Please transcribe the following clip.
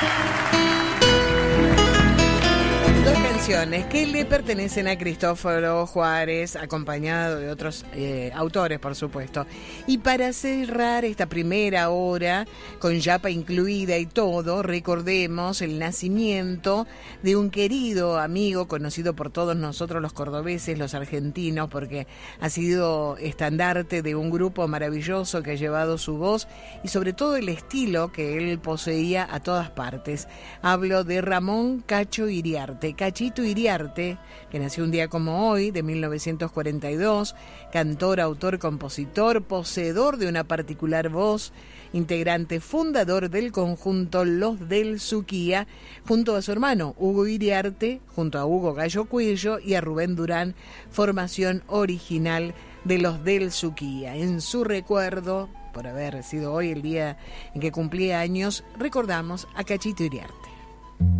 Dos canciones que le pertenecen a Cristóforo Juárez, acompañado de otros autores, por supuesto. Y para cerrar esta primera hora, con yapa incluida y todo, recordemos el nacimiento de un querido amigo, conocido por todos nosotros los cordobeses, los argentinos, porque ha sido estandarte de un grupo maravilloso que ha llevado su voz y sobre todo el estilo que él poseía a todas partes. Hablo de Ramón Cacho Iriarte, Cachito Iriarte, que nació un día como hoy, de 1942, cantor, autor, compositor, poseedor de una particular voz, integrante fundador del conjunto Los del Suquía, junto a su hermano Hugo Iriarte, junto a Hugo Gallo Cuello y a Rubén Durán, formación original de Los del Suquía. En su recuerdo, por haber sido hoy el día en que cumplía años, recordamos a Cachito Iriarte.